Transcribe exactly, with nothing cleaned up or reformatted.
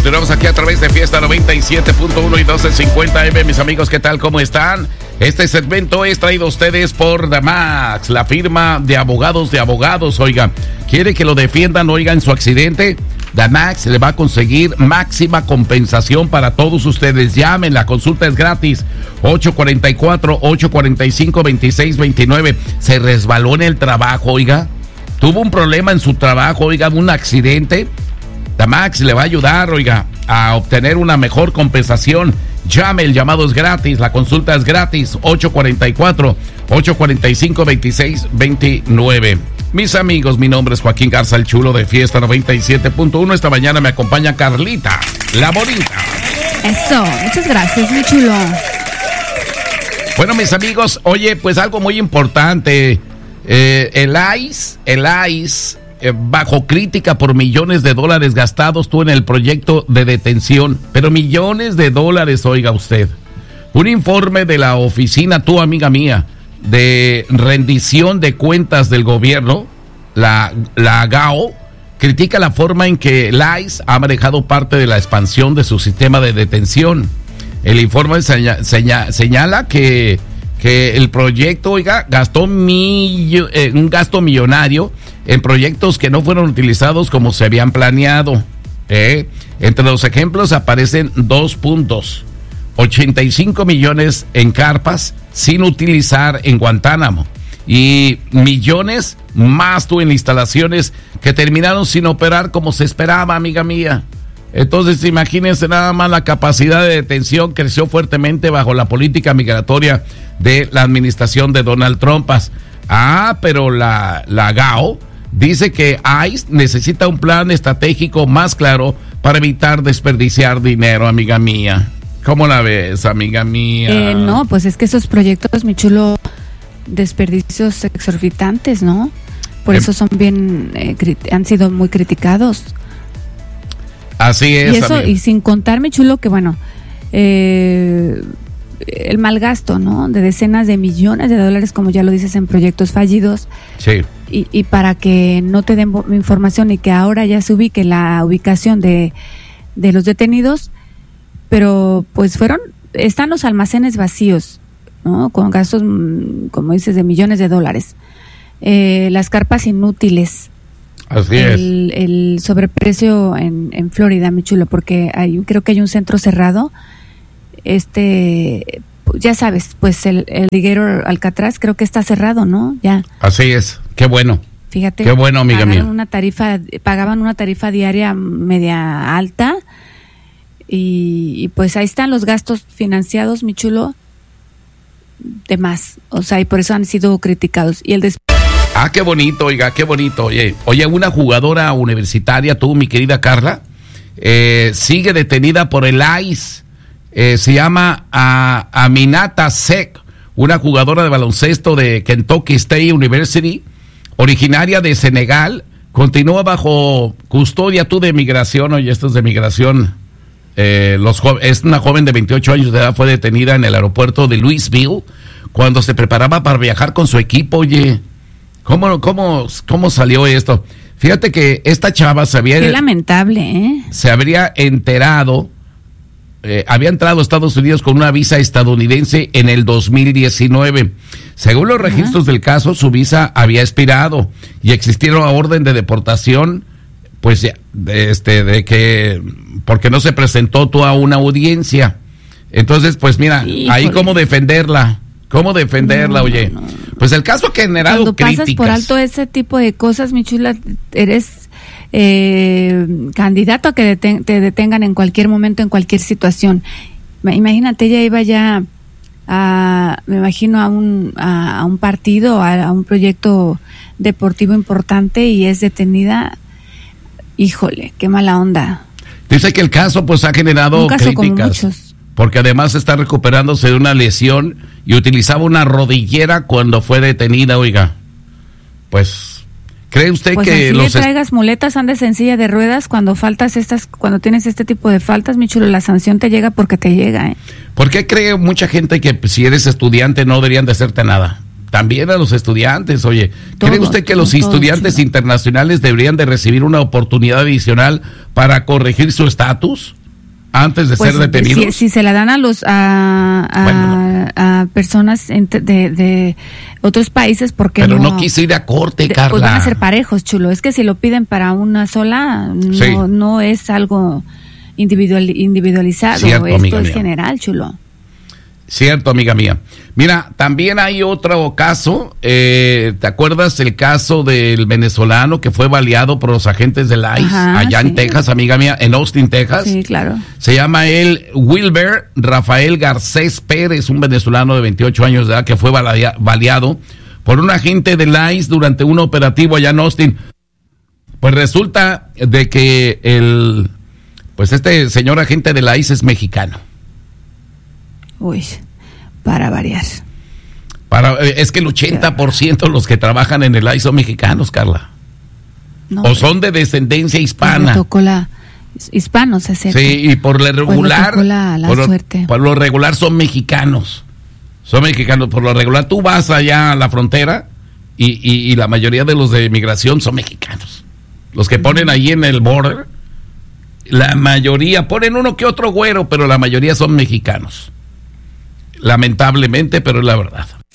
Continuamos aquí a través de Fiesta noventa y siete punto uno y doce cincuenta eme. Mis amigos, ¿qué tal? ¿Cómo están? Este segmento es traído a ustedes por Damax, la firma de abogados de abogados. Oiga, ¿quiere que lo defiendan, oiga, en su accidente? Damax le va a conseguir máxima compensación para todos ustedes. Llamen, la consulta es gratis. ocho cuatro cuatro, ocho cuatro cinco, dos seis dos nueve. Se resbaló en el trabajo, oiga. Tuvo un problema en su trabajo, oiga, un accidente. Damax le va a ayudar, oiga, a obtener una mejor compensación. Llame, el llamado es gratis, la consulta es gratis. ocho cuatro cuatro, ocho cuatro cinco, dos seis dos nueve. Mis amigos, mi nombre es Joaquín Garza, el chulo de Fiesta noventa y siete punto uno. Esta mañana me acompaña Carlita, la bonita. Eso, muchas gracias, mi chulo. Bueno, mis amigos, oye, pues algo muy importante. Eh, el I C E, el I C E, eh, bajo crítica por millones de dólares gastados tú en el proyecto de detención. Pero millones de dólares, oiga usted. Un informe de la oficina, tú, amiga mía, de rendición de cuentas del gobierno, la, la G A O, critica la forma en que el I C E ha manejado parte de la expansión de su sistema de detención. El informe señala, señala, señala que, que el proyecto, oiga, gastó millo, eh, un gasto millonario en proyectos que no fueron utilizados como se habían planeado. ¿eh? Entre los ejemplos aparecen dos puntos. ochenta y cinco millones en carpas sin utilizar en Guantánamo y millones más tú en instalaciones que terminaron sin operar como se esperaba, amiga mía. Entonces imagínense nada más, la capacidad de detención creció fuertemente bajo la política migratoria de la administración de Donald Trump. Ah, pero la, la G A O dice que I C E necesita un plan estratégico más claro para evitar desperdiciar dinero, amiga mía. ¿Cómo la ves, amiga mía? Eh, no, pues es que esos proyectos, mi chulo, desperdicios exorbitantes, ¿no? Por eh, eso son bien, eh, crit- han sido muy criticados. Así es. Y eso, amiga. Y sin contar, mi chulo, que bueno, eh, el mal gasto, ¿no? De decenas de millones de dólares, como ya lo dices, en proyectos fallidos. Sí. Y, y para que no te den información y que ahora ya se ubique la ubicación de, de los detenidos. Pero pues fueron, están los almacenes vacíos, ¿no? Con gastos, como dices, de millones de dólares. Eh, las carpas inútiles. Así el, es. El sobreprecio en, en Florida, mi chulo, porque hay, creo que hay un centro cerrado. Este, ya sabes, pues el, el liguero Alcatraz creo que está cerrado, ¿no? Ya. Así es, qué bueno. Fíjate. Qué bueno, amiga mía. Una tarifa, pagaban una tarifa diaria media alta. Y, y pues ahí están los gastos financiados, mi chulo, de más, o sea, y por eso han sido criticados. Y el des- Ah, qué bonito, oiga, qué bonito. Oye, oye, una jugadora universitaria, tú, mi querida Carla, eh, sigue detenida por el I C E. Eh, se llama uh, Aminata Sek, una jugadora de baloncesto de Kentucky State University, originaria de Senegal, continúa bajo custodia tú de migración. Oye, esto es de migración. Eh, los jo- es una joven de veintiocho años de edad, fue detenida en el aeropuerto de Louisville cuando se preparaba para viajar con su equipo. Oye, ¿cómo, cómo, cómo salió esto? Fíjate que esta chava se había... Qué lamentable, ¿eh? Se habría enterado, eh, había entrado a Estados Unidos con una visa estadounidense en el dos mil diecinueve. Según los registros uh-huh. del caso, su visa había expirado y existía una orden de deportación, pues ya, de, este, de que, porque no se presentó tú a una audiencia. Entonces, pues mira, Híjole. ahí cómo defenderla, cómo defenderla, no, oye. No, no. Pues el caso que ha generado Cuando críticas. Pasas por alto ese tipo de cosas, mi chula, eres eh, candidato a que deten- te detengan en cualquier momento, en cualquier situación. Imagínate, ella iba ya a, me imagino, a un, a, a un partido, a, a un proyecto deportivo importante y es detenida. Híjole, qué mala onda. Dice que el caso pues ha generado un caso críticas. Como muchos. Porque además está recuperándose de una lesión y utilizaba una rodillera cuando fue detenida, oiga. Pues, ¿cree usted pues que así los... le traigas muletas, andes en silla de ruedas, cuando faltas estas, cuando tienes este tipo de faltas, mi chulo, la sanción te llega porque te llega, ¿eh? ¿Por qué cree mucha gente que si eres estudiante no deberían de hacerte nada? También a los estudiantes, oye. Todos, ¿Cree usted que los todos, estudiantes chulo. internacionales deberían de recibir una oportunidad adicional para corregir su estatus antes de Pues, ser detenidos? Si, si se la dan a los a, a, Bueno, a personas de, de otros países, porque Pero no, no quiso ir a corte, de- Carla. Pues van a ser parejos, chulo. Es que si lo piden para una sola, no, Sí. no es algo individual, individualizado. Cierto, Esto amiga es mía. general, chulo. Cierto, amiga mía. Mira, también hay otro caso. Eh, ¿Te acuerdas el caso del venezolano que fue baleado por los agentes del I C E Ajá, allá sí. en Texas, amiga mía, en Austin, Texas? Sí, claro. Se llama él Wilber Rafael Garcés Pérez, un venezolano de veintiocho años de edad que fue balea- baleado por un agente del I C E durante un operativo allá en Austin. Pues resulta de que el, pues este señor agente del I C E es mexicano. Uy, para variar. Para, eh, es que el ochenta por ciento de los que trabajan en el I C E son mexicanos, Carla. No, O son de descendencia pues, le hispana. tocó la hispanos hacer. Sí, y por lo regular, tocó la- la por, lo, suerte. por lo regular son mexicanos. Son mexicanos. Por lo regular tú vas allá a la frontera y, y, y la mayoría de los de migración son mexicanos. Los que ponen ahí en el border, la mayoría, ponen uno que otro güero, pero la mayoría son mexicanos. Lamentablemente, pero es la verdad.